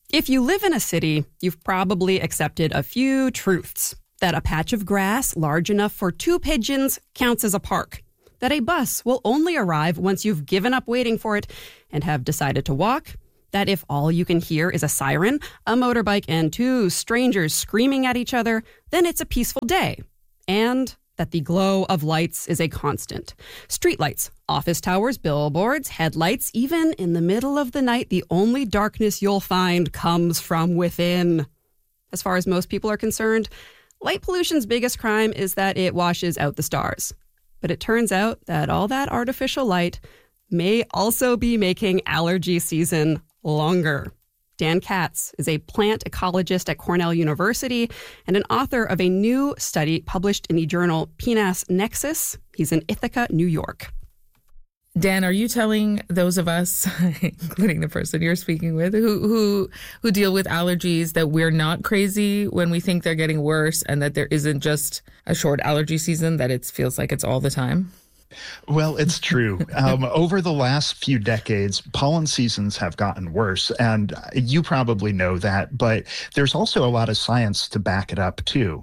If you live in a city, you've probably accepted a few truths. That a patch of grass large enough for 2 pigeons counts as a park. That a bus will only arrive once you've given up waiting for it and have decided to walk. That if all you can hear is a siren, a motorbike, and 2 strangers screaming at each other, then it's a peaceful day. And that the glow of lights is a constant. Streetlights, office towers, billboards, headlights, even in the middle of the night, the only darkness you'll find comes from within. As far as most people are concerned, light pollution's biggest crime is that it washes out the stars. But it turns out that all that artificial light may also be making allergy season longer. Dan Katz is a plant ecologist at Cornell University and an author of a new study published in the journal PNAS Nexus. He's in Ithaca, New York. Dan, are you telling those of us, including the person you're speaking with, who deal with allergies, that we're not crazy when we think they're getting worse and that there isn't just a short allergy season, that it feels like it's all the time? Well, it's true. Over the last few decades, pollen seasons have gotten worse, and you probably know that, but there's also a lot of science to back it up, too.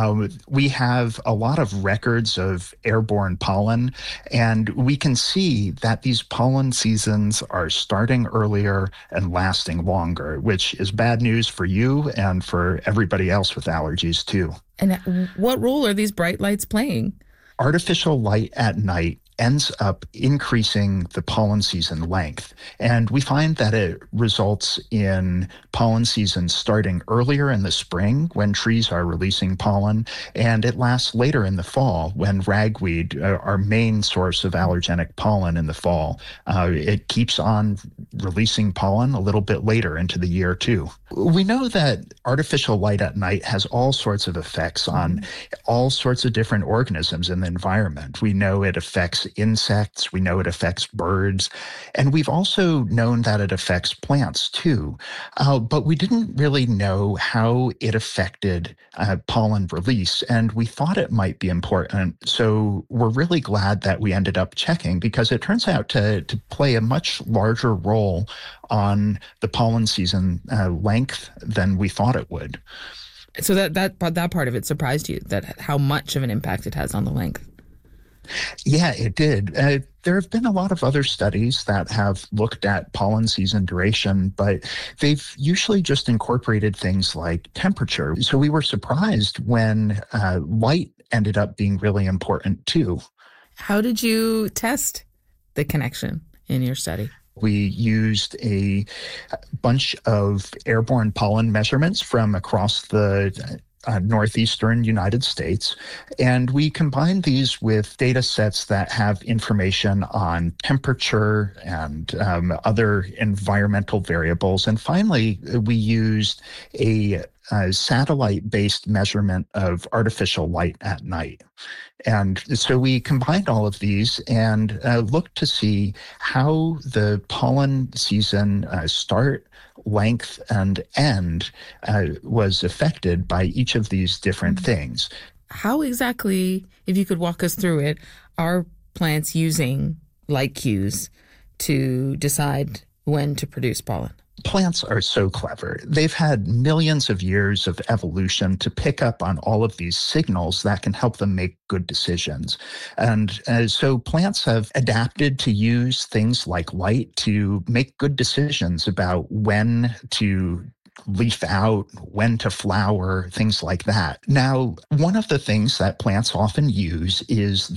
We have a lot of records of airborne pollen, and we can see that these pollen seasons are starting earlier and lasting longer, which is bad news for you and for everybody else with allergies, too. And what role are these bright lights playing? Artificial light at night ends up increasing the pollen season length. And we find that it results in pollen season starting earlier in the spring when trees are releasing pollen, and it lasts later in the fall when ragweed, our main source of allergenic pollen in the fall, it keeps on releasing pollen a little bit later into the year too. We know that artificial light at night has all sorts of effects on all sorts of different organisms in the environment. We know it affects insects, we know it affects birds, and we've also known that it affects plants too. But we didn't really know how it affected pollen release, and we thought it might be important. So we're really glad that we ended up checking, because it turns out to play a much larger role on the pollen season length than we thought it would. So that part of it surprised you, that how much of an impact it has on the length? Yeah, it did. There have been a lot of other studies that have looked at pollen season duration, but they've usually just incorporated things like temperature. So we were surprised when light ended up being really important too. How did you test the connection in your study? We used a bunch of airborne pollen measurements from across the northeastern United States, and we combined these with data sets that have information on temperature and other environmental variables. And finally, we used a satellite-based measurement of artificial light at night. And so we combined all of these and looked to see how the pollen season start, length, and end was affected by each of these different things. How exactly, if you could walk us through it, are plants using light cues to decide when to produce pollen? Plants are so clever. They've had millions of years of evolution to pick up on all of these signals that can help them make good decisions. And so plants have adapted to use things like light to make good decisions about when to leaf out, when to flower, things like that. Now, one of the things that plants often use is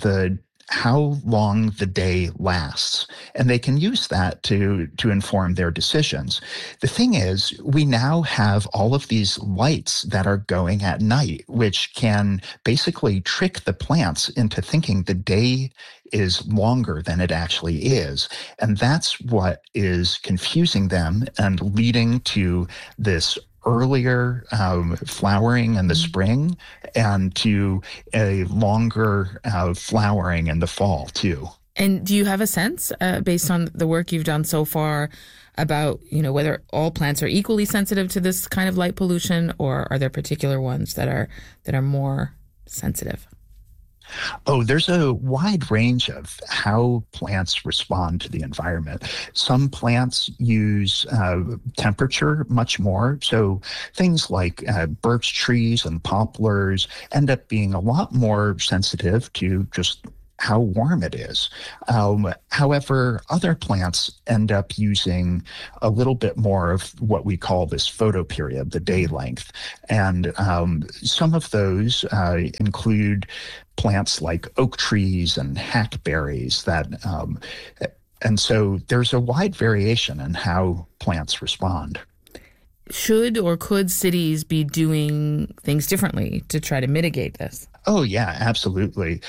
how long the day lasts. And they can use that to inform their decisions. The thing is, we now have all of these lights that are going at night, which can basically trick the plants into thinking the day is longer than it actually is. And that's what is confusing them and leading to this earlier flowering in the spring and to a longer flowering in the fall too. And do you have a sense, based on the work you've done so far, about whether all plants are equally sensitive to this kind of light pollution, or are there particular ones that are more sensitive? Oh, there's a wide range of how plants respond to the environment. Some plants use temperature much more. So things like birch trees and poplars end up being a lot more sensitive to just how warm it is. However, other plants end up using a little bit more of what we call this photoperiod, the day length. And some of those include plants like oak trees and hackberries and so there's a wide variation in how plants respond. Should or could cities be doing things differently to try to mitigate this? Oh, yeah, absolutely.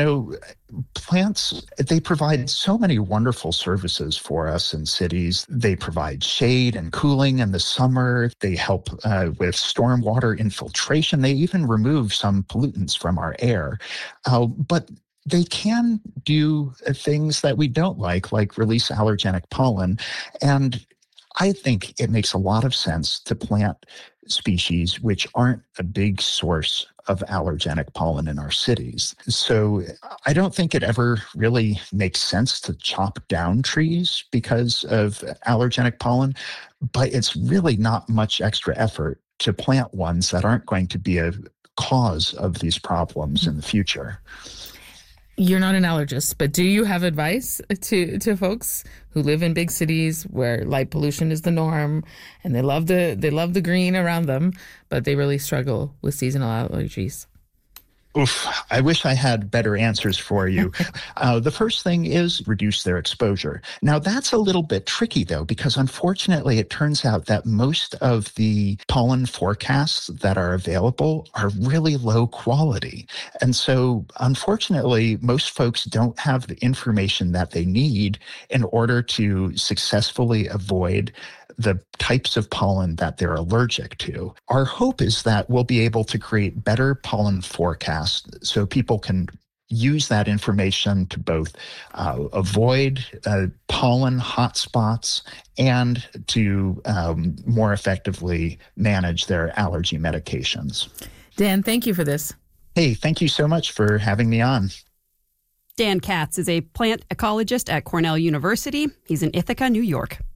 Plants, they provide so many wonderful services for us in cities. They provide shade and cooling in the summer. They help with stormwater infiltration. They even remove some pollutants from our air. But they can do things that we don't like release allergenic pollen. And I think it makes a lot of sense to plant species which aren't a big source of allergenic pollen in our cities. So I don't think it ever really makes sense to chop down trees because of allergenic pollen, but it's really not much extra effort to plant ones that aren't going to be a cause of these problems in the future. You're not an allergist, but do you have advice to folks who live in big cities where light pollution is the norm and they love the green around them, but they really struggle with seasonal allergies? Oof, I wish I had better answers for you. The first thing is reduce their exposure. Now, that's a little bit tricky, though, because unfortunately, it turns out that most of the pollen forecasts that are available are really low quality. And so, unfortunately, most folks don't have the information that they need in order to successfully avoid the types of pollen that they're allergic to. Our hope is that we'll be able to create better pollen forecasts so people can use that information to both avoid pollen hotspots and to more effectively manage their allergy medications. Dan, thank you for this. Hey, thank you so much for having me on. Dan Katz is a plant ecologist at Cornell University. He's in Ithaca, New York.